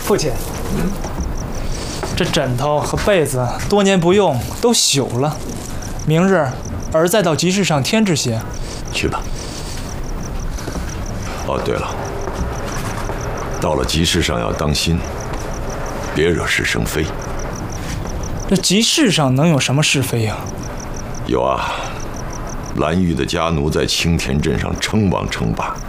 父亲，这枕头和被子多年不用，都朽了。明日儿再到集市上添置些。 去吧。哦，对了，到了集市上要当心，别惹是生非。 这集市上能有什么是非呀？ 有啊，蓝玉的家奴在青田镇上称王称霸，